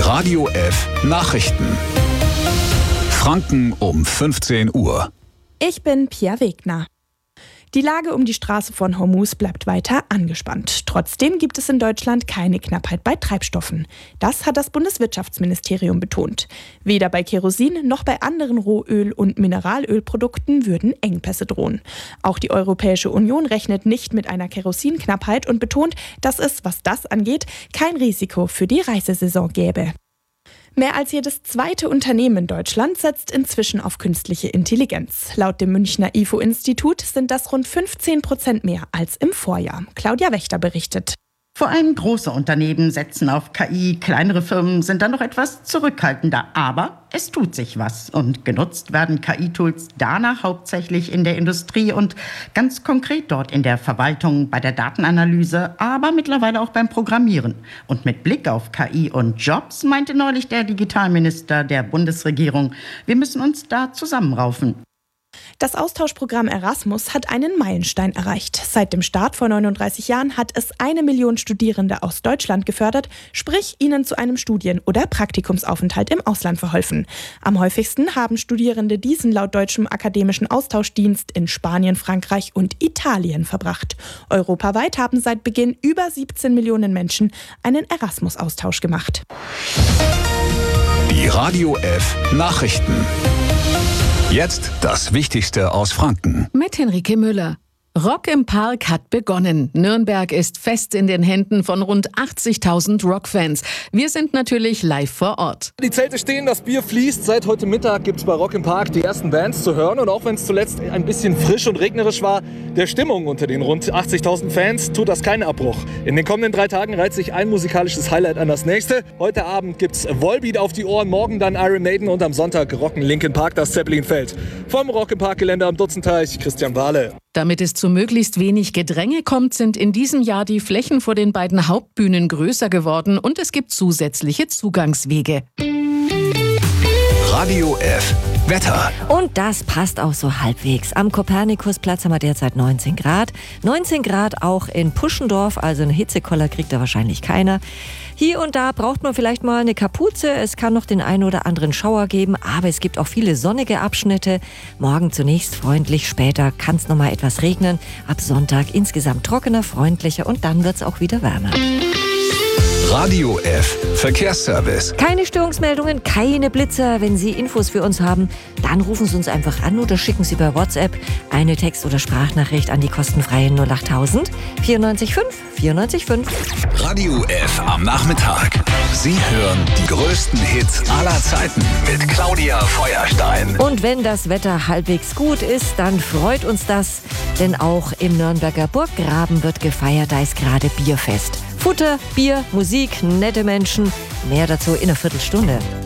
Radio F Nachrichten. Franken um 15 Uhr. Ich bin Pia Wegner. Die Lage um die Straße von Hormuz bleibt weiter angespannt. Trotzdem gibt es in Deutschland keine Knappheit bei Treibstoffen. Das hat das Bundeswirtschaftsministerium betont. Weder bei Kerosin noch bei anderen Rohöl- und Mineralölprodukten würden Engpässe drohen. Auch die Europäische Union rechnet nicht mit einer Kerosinknappheit und betont, dass es, was das angeht, kein Risiko für die Reisesaison gäbe. Mehr als jedes zweite Unternehmen in Deutschland setzt inzwischen auf künstliche Intelligenz. Laut dem Münchner IFO-Institut sind das rund 15% mehr als im Vorjahr. Claudia Wächter berichtet. Vor allem große Unternehmen setzen auf KI, kleinere Firmen sind dann noch etwas zurückhaltender. Aber es tut sich was und genutzt werden KI-Tools danach hauptsächlich in der Industrie und ganz konkret dort in der Verwaltung, bei der Datenanalyse, aber mittlerweile auch beim Programmieren. Und mit Blick auf KI und Jobs meinte neulich der Digitalminister der Bundesregierung, wir müssen uns da zusammenraufen. Das Austauschprogramm Erasmus hat einen Meilenstein erreicht. Seit dem Start vor 39 Jahren hat es 1 Million Studierende aus Deutschland gefördert, sprich ihnen zu einem Studien- oder Praktikumsaufenthalt im Ausland verholfen. Am häufigsten haben Studierende diesen laut deutschem akademischen Austauschdienst in Spanien, Frankreich und Italien verbracht. Europaweit haben seit Beginn über 17 Millionen Menschen einen Erasmus-Austausch gemacht. Die Radio F Nachrichten. Jetzt das Wichtigste aus Franken. Mit Henrike Müller. Rock im Park hat begonnen. Nürnberg ist fest in den Händen von rund 80.000 Rockfans. Wir sind natürlich live vor Ort. Die Zelte stehen, das Bier fließt. Seit heute Mittag gibt es bei Rock im Park die ersten Bands zu hören. Und auch wenn es zuletzt ein bisschen frisch und regnerisch war, der Stimmung unter den rund 80.000 Fans tut das keinen Abbruch. In den kommenden 3 Tagen reiht sich ein musikalisches Highlight an das nächste. Heute Abend gibt's Volbeat auf die Ohren, morgen dann Iron Maiden und am Sonntag rocken Linkin Park das Zeppelinfeld. Vom Rock im Park Gelände am Dutzenteich, Christian Wahle. Damit es zu möglichst wenig Gedränge kommt, sind in diesem Jahr die Flächen vor den beiden Hauptbühnen größer geworden und es gibt zusätzliche Zugangswege. Radio F Wetter. Und das passt auch so halbwegs. Am Kopernikusplatz haben wir derzeit 19 Grad. 19 Grad auch in Puschendorf, also einen Hitzekoller kriegt da wahrscheinlich keiner. Hier und da braucht man vielleicht mal eine Kapuze. Es kann noch den einen oder anderen Schauer geben, aber es gibt auch viele sonnige Abschnitte. Morgen zunächst freundlich, später kann es noch mal etwas regnen. Ab Sonntag insgesamt trockener, freundlicher und dann wird es auch wieder wärmer. Radio F Verkehrsservice. Keine Störungsmeldungen, keine Blitzer. Wenn Sie Infos für uns haben, dann rufen Sie uns einfach an oder schicken Sie per WhatsApp eine Text- oder Sprachnachricht an die kostenfreie 08000 94 5 94 5. Radio F am Nachmittag. Sie hören die größten Hits aller Zeiten mit Claudia Feuerstein. Und wenn das Wetter halbwegs gut ist, dann freut uns das. Denn auch im Nürnberger Burggraben wird gefeiert, da ist gerade Bierfest. Futter, Bier, Musik, nette Menschen. Mehr dazu in einer Viertelstunde.